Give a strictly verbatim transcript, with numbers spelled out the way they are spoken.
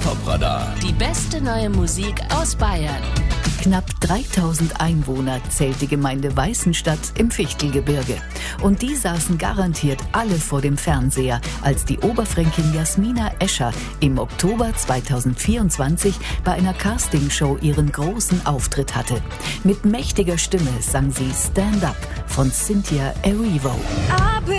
Top-Radar. Die beste neue Musik aus Bayern. Knapp dreitausend Einwohner zählt die Gemeinde Weißenstadt im Fichtelgebirge. Und die saßen garantiert alle vor dem Fernseher, als die Oberfränkin Jasmina Escher im Oktober zweitausendvierundzwanzig bei einer Castingshow ihren großen Auftritt hatte. Mit mächtiger Stimme sang sie Stand Up von Cynthia Erivo.